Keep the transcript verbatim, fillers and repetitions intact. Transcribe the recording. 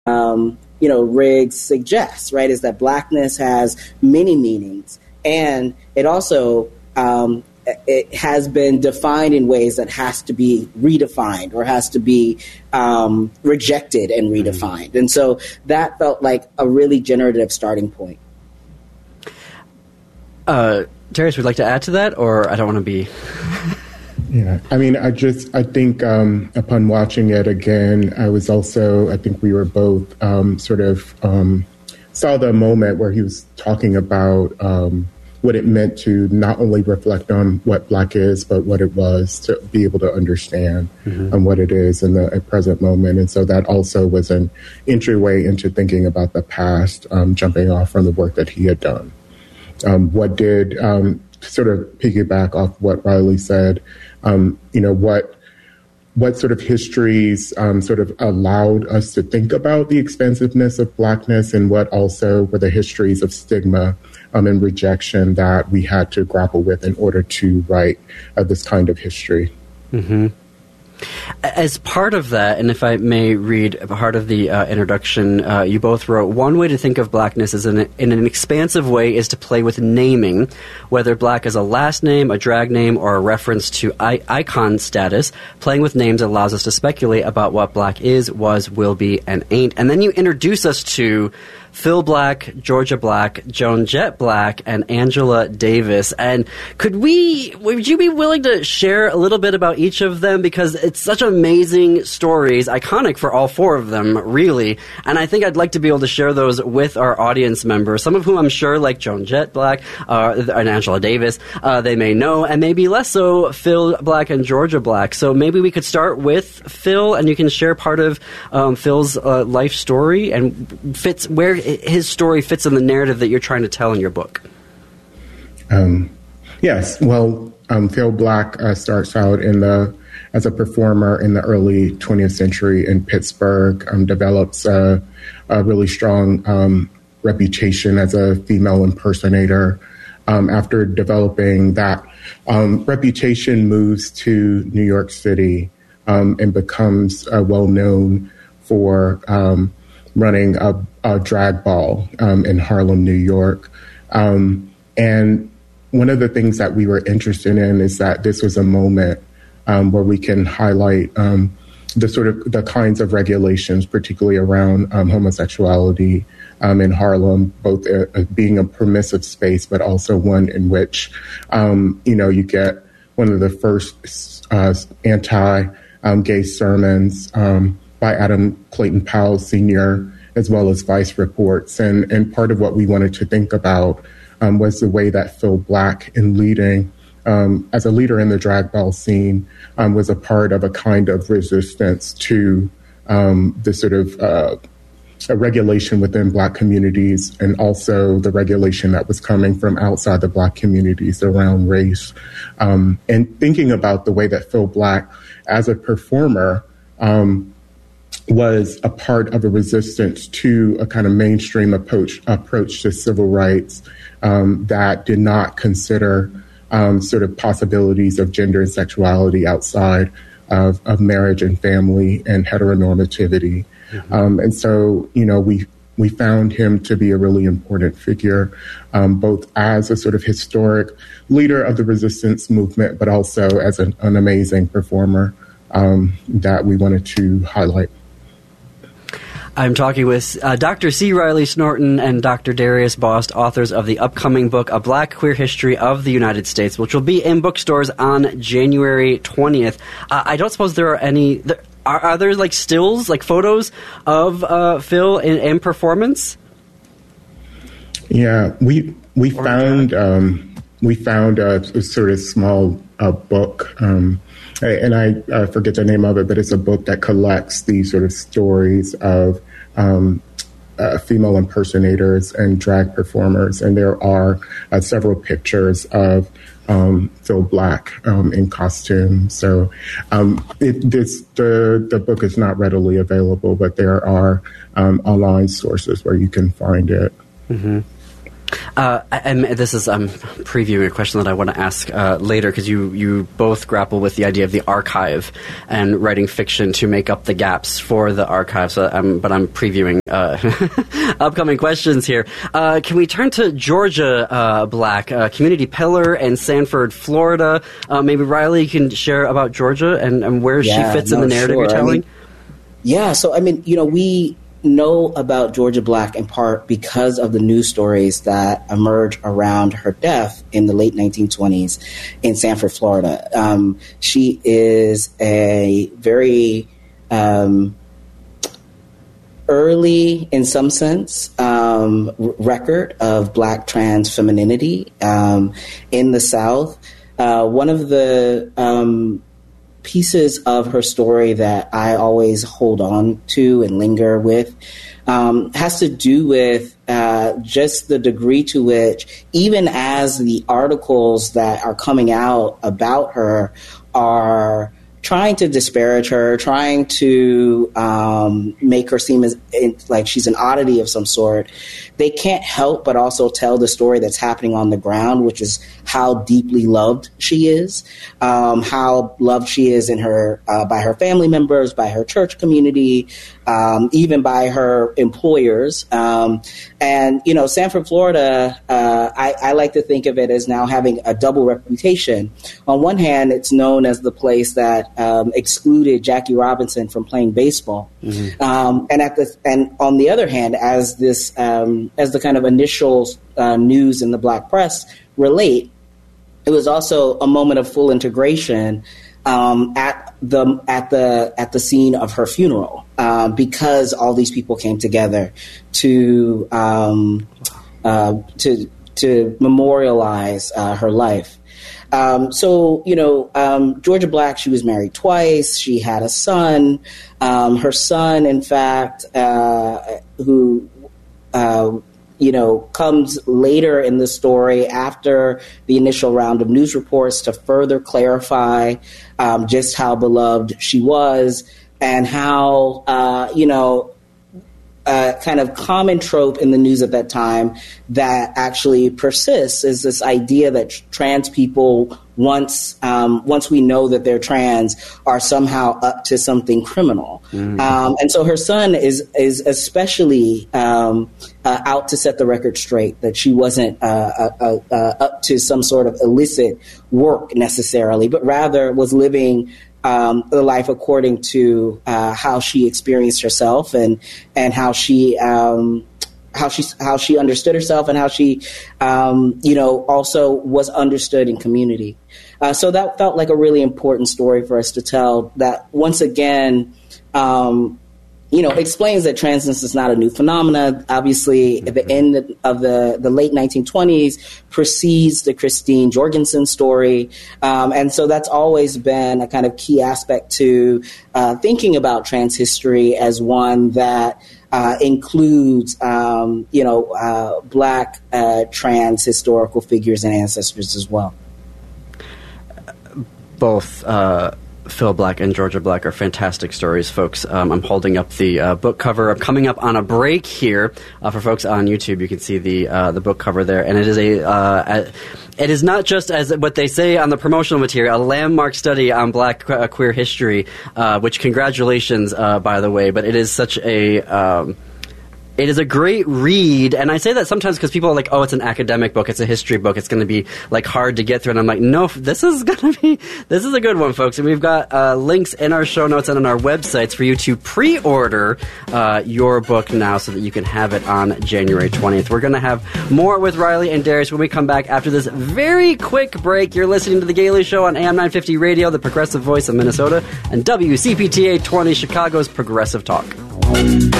um, you know, Riggs suggests, right, is that blackness has many meanings, and it also um, it has been defined in ways that has to be redefined or has to be um, rejected and redefined. And so that felt like a really generative starting point. Uh, Darius, would you like to add to that, or I don't want to be... Yeah, I mean, I just, I think um, upon watching it again, I was also, I think we were both um, sort of um, saw the moment where he was talking about um, what it meant to not only reflect on what Black is, but what it was to be able to understand mm-hmm. um, what it is in the present moment. And so that also was an entryway into thinking about the past, um, jumping off from the work that he had done. Um, what did, um, sort of piggyback off what Riley said, Um, you know, what what sort of histories um, sort of allowed us to think about the expansiveness of Blackness, and what also were the histories of stigma um, and rejection that we had to grapple with in order to write uh, this kind of history. Mm-hmm. As part of that, and if I may read part of the uh, introduction, uh, you both wrote, one way to think of Blackness is in, a, in an expansive way is to play with naming, whether Black is a last name, a drag name, or a reference to I- icon status. Playing with names allows us to speculate about what Black is, was, will be, and ain't. And then you introduce us to Phil Black, Georgia Black, Joan Jett Black, and Angela Davis. And could we, would you be willing to share a little bit about each of them? Because it's such amazing stories, iconic for all four of them, really. And I think I'd like to be able to share those with our audience members, some of whom I'm sure, like Joan Jett Black uh, and Angela Davis, uh, they may know, and maybe less so Phil Black and Georgia Black. So maybe we could start with Phil, and you can share part of um, Phil's uh, life story and fits where his story fits in the narrative that you're trying to tell in your book. Um, yes. Well, um, Phil Black uh, starts out in the as a performer in the early twentieth century in Pittsburgh, um, develops a, a really strong um, reputation as a female impersonator. Um, after developing that um, reputation, moves to New York City um, and becomes uh, well known for um, running a, a drag ball um, in Harlem, New York. Um, and one of the things that we were interested in is that this was a moment um, where we can highlight um, the sort of the kinds of regulations, particularly around um, homosexuality um, in Harlem, both uh, being a permissive space, but also one in which, um, you know, you get one of the first uh, anti-gay um, sermons um, by Adam Clayton Powell Senior, as well as Vice reports. And, and part of what we wanted to think about um, was the way that Phil Black, in leading, um, as a leader in the drag ball scene, um, was a part of a kind of resistance to um, the sort of uh, a regulation within Black communities, and also the regulation that was coming from outside the Black communities around race. Um, and thinking about the way that Phil Black, as a performer, um, was a part of a resistance to a kind of mainstream approach approach to civil rights um, that did not consider um, sort of possibilities of gender and sexuality outside of, of marriage and family and heteronormativity. Mm-hmm. Um, and so, you know, we we found him to be a really important figure, um, both as a sort of historic leader of the resistance movement, but also as an, an amazing performer um, that we wanted to highlight. I'm talking with uh, Doctor C. Riley Snorton and Doctor Darius Bost, authors of the upcoming book, A Black Queer History of the United States, which will be in bookstores on January twentieth. Uh, I don't suppose there are any... There, are, are there, like, stills, like photos of uh, Phil in, in performance? Yeah, we we or found um, we found a, a sort of small uh, book, um, and I uh, forget the name of it, but it's a book that collects these sort of stories of um, uh, female impersonators and drag performers. And there are uh, several pictures of um, Phil Black um, in costume. So um, it, this, the, the book is not readily available, but there are um, online sources where you can find it. Mm-hmm. Uh, and this is I'm previewing a question that I want to ask uh, later, because you, you both grapple with the idea of the archive and writing fiction to make up the gaps for the archive. So, um, but I'm previewing uh, upcoming questions here. Uh, can we turn to Georgia uh, Black, uh, community pillar in Sanford, Florida? Uh, maybe Riley, you can share about Georgia and, and where yeah, she fits no, in the narrative sure. you're telling. I mean, yeah, so I mean, you know, we know about Georgia Black in part because of the news stories that emerge around her death in the late nineteen twenties in Sanford, Florida. Um, she is a very um, early, in some sense, um, record of Black trans femininity um, in the South. Uh, one of the um, pieces of her story that I always hold on to and linger with um, has to do with uh, just the degree to which, even as the articles that are coming out about her are trying to disparage her, trying to um, make her seem as like she's an oddity of some sort, they can't help but also tell the story that's happening on the ground, which is how deeply loved she is, um, how loved she is in her uh, by her family members, by her church community, um, even by her employers. Um, and, you know, Sanford, Florida, uh, I, I like to think of it as now having a double reputation. On one hand, it's known as the place that Um, excluded Jackie Robinson from playing baseball, mm-hmm. um, and at the and on the other hand, as this um, as the kind of initial uh, news in the Black press relate, it was also a moment of full integration um, at the at the at the scene of her funeral, uh, because all these people came together to um, uh, to to memorialize uh, her life. Um, so, you know, um, Georgia Black, she was married twice. She had a son. Um, her son, in fact, uh, who, uh, you know, comes later in the story after the initial round of news reports to further clarify um, just how beloved she was and how, uh, you know, Uh, kind of common trope in the news at that time that actually persists is this idea that tr- trans people, once um, once we know that they're trans, are somehow up to something criminal. Mm. Um, and so her son is is especially um, uh, out to set the record straight that she wasn't uh, uh, uh, up to some sort of illicit work necessarily, but rather was living Um, the life according to uh, how she experienced herself and and how she um, how she how she understood herself and how she um, you know also was understood in community. Uh, so that felt like a really important story for us to tell. That once again, um, you know, explains that transness is not a new phenomena. Obviously, mm-hmm. at the end of the, the late nineteen twenties precedes the Christine Jorgensen story. Um, and so that's always been a kind of key aspect to uh, thinking about trans history as one that uh, includes, um, you know, uh, Black uh, trans historical figures and ancestors as well. Both uh Phil Black and Georgia Black are fantastic stories, folks. Um, I'm holding up the uh, book cover. I'm coming up on a break here. Uh, for folks on YouTube, you can see the uh, the book cover there. And it is a, uh, a it is not just, as what they say on the promotional material, a landmark study on Black uh, queer history, uh, which congratulations, uh, by the way. But it is such a... Um, It is a great read, and I say that sometimes because people are like, oh, it's an academic book, it's a history book, it's going to be, like, hard to get through, and I'm like, no, this is going to be, this is a good one, folks, and we've got uh, links in our show notes and on our websites for you to pre-order uh, your book now so that you can have it on January twentieth. We're going to have more with Riley and Darius when we come back after this very quick break. You're listening to The Gailey Show on A M nine fifty Radio, the progressive voice of Minnesota, and W C P T A twenty, Chicago's Progressive Talk.